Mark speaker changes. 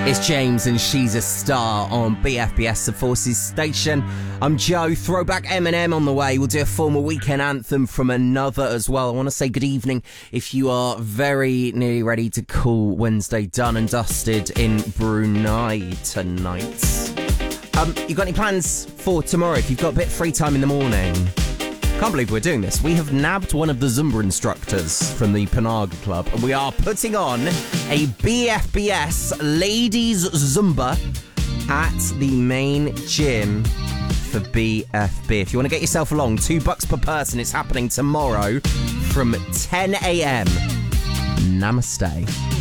Speaker 1: It's James and She's a Star on BFBS The Forces station. I'm Joe. Throwback Eminem on the way. We'll do a former weekend anthem from another as well. I want to say good evening if you are very nearly ready to call Wednesday done and dusted in Brunei tonight. You got any plans for tomorrow if you've got a bit of free time in the morning? Can't believe we're doing this. We have nabbed one of the Zumba instructors from the Panaga Club and we are putting on a BFBS Ladies Zumba at the main gym for BFB. If you want to get yourself along, $2 per person. It's happening tomorrow from 10 a.m. Namaste.